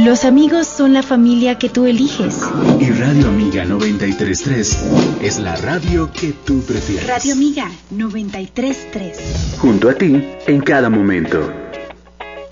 Los amigos son la familia que tú eliges. Y Radio Amiga 93.3 es la radio que tú prefieres. Radio Amiga 93.3. Junto a ti en cada momento.